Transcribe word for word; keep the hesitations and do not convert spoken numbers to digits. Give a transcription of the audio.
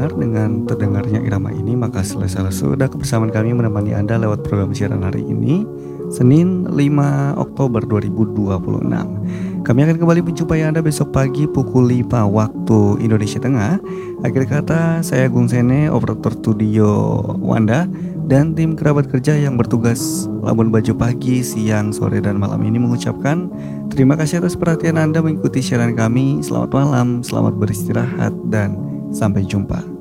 pendengar, dengan terdengarnya irama ini maka selesai sudah kebersamaan kami menemani Anda lewat program siaran hari ini, Senin lima Oktober dua ribu dua puluh enam. Kami akan kembali menjumpai Anda besok pagi pukul lima waktu Indonesia Tengah. Akhir kata, saya Agung Sene, operator studio Wanda, dan tim kerabat kerja yang bertugas Labuan Bajo pagi, siang, sore, dan malam ini mengucapkan terima kasih atas perhatian Anda mengikuti siaran kami. Selamat malam, selamat beristirahat, dan sampai jumpa.